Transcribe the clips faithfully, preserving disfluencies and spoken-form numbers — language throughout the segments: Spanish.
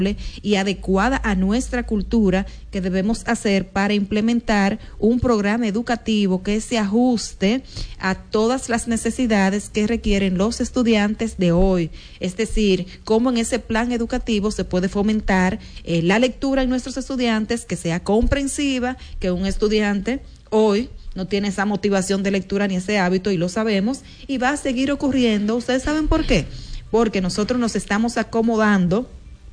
y adecuada a nuestra cultura que debemos hacer para implementar un programa educativo que se ajuste a todas las necesidades que requieren los estudiantes de hoy. Es decir, cómo en ese plan educativo se puede fomentar eh, la lectura en nuestros estudiantes, que sea comprensiva, que un estudiante hoy no tiene esa motivación de lectura ni ese hábito, y lo sabemos, y va a seguir ocurriendo. ¿Ustedes saben por qué? Porque nosotros nos estamos acomodando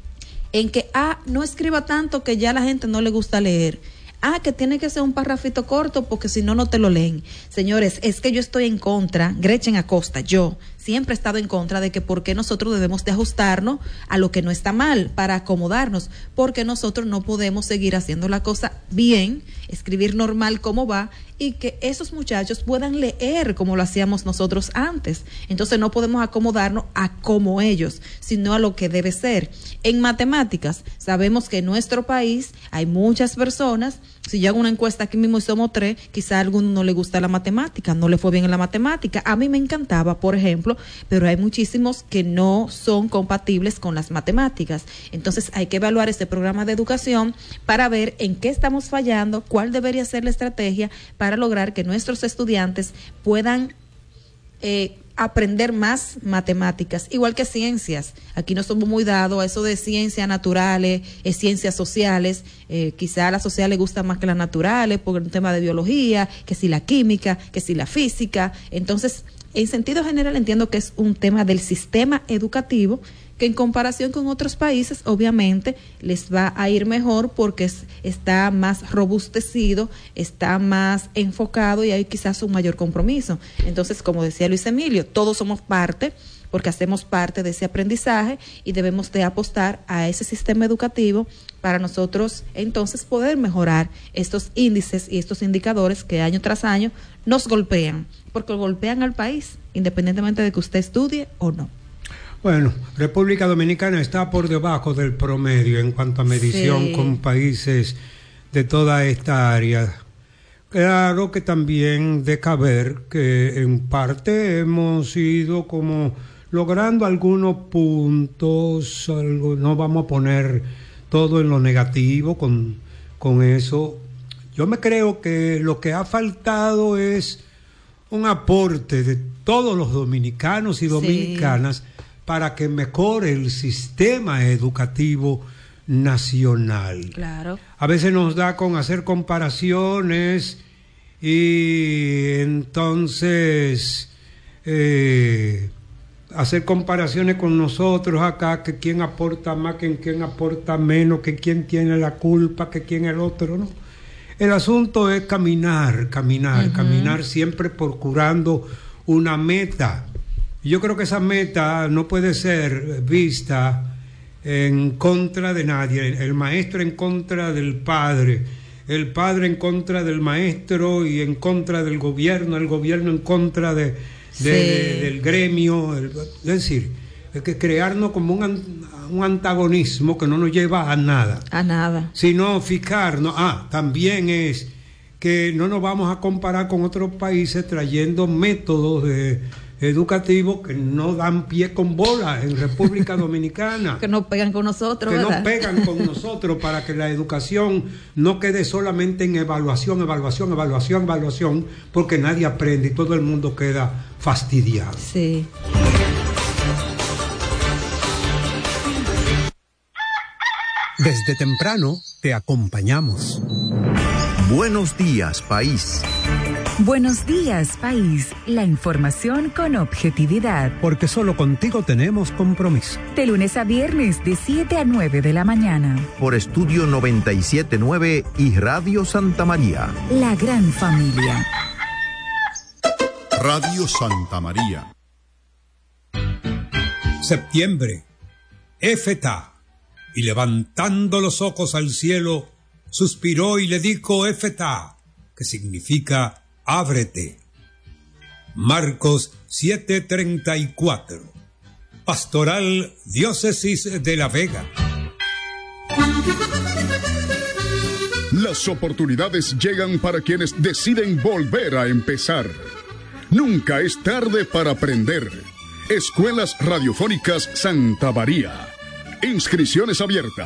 en que, ah, no escriba tanto que ya a la gente no le gusta leer. Ah, que tiene que ser un parrafito corto porque si no, no te lo leen. Señores, es que yo estoy en contra, Gretchen Acosta, yo siempre he estado en contra de que por qué nosotros debemos de ajustarnos a lo que no está mal para acomodarnos, porque nosotros no podemos seguir haciendo la cosa bien, escribir normal como va, y que esos muchachos puedan leer como lo hacíamos nosotros antes. Entonces no podemos acomodarnos a como ellos, sino a lo que debe ser. En matemáticas, sabemos que en nuestro país hay muchas personas. Si yo hago una encuesta aquí mismo y somos tres, quizá a alguno no le gusta la matemática, no le fue bien en la matemática. A mí me encantaba, por ejemplo, pero hay muchísimos que no son compatibles con las matemáticas. Entonces hay que evaluar este programa de educación para ver en qué estamos fallando, cuál debería ser la estrategia para lograr que nuestros estudiantes puedan eh, aprender más matemáticas, igual que ciencias. Aquí no somos muy dados a eso de ciencias naturales, eh, ciencias sociales. Eh, quizá a las sociales le gustan más que las naturales, por un tema de biología, que si la química, que si la física. Entonces, en sentido general, entiendo que es un tema del sistema educativo que en comparación con otros países, obviamente, les va a ir mejor porque es, está más robustecido, está más enfocado y hay quizás un mayor compromiso. Entonces, como decía Luis Emilio, todos somos parte, porque hacemos parte de ese aprendizaje y debemos de apostar a ese sistema educativo para nosotros entonces poder mejorar estos índices y estos indicadores que año tras año nos golpean, porque golpean al país, independientemente de que usted estudie o no. Bueno, República Dominicana está por debajo del promedio en cuanto a medición sí. con países de toda esta área. Claro que también de caber que en parte hemos ido como logrando algunos puntos, algo, no vamos a poner todo en lo negativo con, con eso. Yo me creo que lo que ha faltado es un aporte de todos los dominicanos y dominicanas sí. para que mejore el sistema educativo nacional. Claro. A veces nos da con hacer comparaciones y entonces eh, hacer comparaciones con nosotros acá, que quién aporta más, que quién aporta menos, que quién tiene la culpa, que quién el otro, ¿no? El asunto es caminar, caminar, uh-huh. caminar siempre procurando una meta. Yo creo que esa meta no puede ser vista en contra de nadie, el maestro en contra del padre, el padre en contra del maestro y en contra del gobierno, el gobierno en contra de, de, sí. de, del gremio. El, es decir, hay que crearnos como un, un antagonismo que no nos lleva a nada. A nada. Sino fijarnos, ah, también es que no nos vamos a comparar con otros países trayendo métodos de educativos que no dan pie con bola en República Dominicana. Que no pegan con nosotros, Que ¿verdad? no pegan con nosotros para que la educación no quede solamente en evaluación, evaluación, evaluación, evaluación, porque nadie aprende y todo el mundo queda fastidiado. Sí. Desde temprano te acompañamos. Buenos días, país. Buenos días, país. La información con objetividad. Porque solo contigo tenemos compromiso. De lunes a viernes, de siete a nueve de la mañana. Por Estudio noventa y siete punto nueve y Radio Santa María. La gran familia. Radio Santa María. Septiembre. Éfeta. Y levantando los ojos al cielo, suspiró y le dijo Éfeta, que significa ábrete. Marcos siete treinta y cuatro. Pastoral Diócesis de La Vega. Las oportunidades llegan para quienes deciden volver a empezar. Nunca es tarde para aprender. Escuelas Radiofónicas Santa María. Inscripciones abiertas.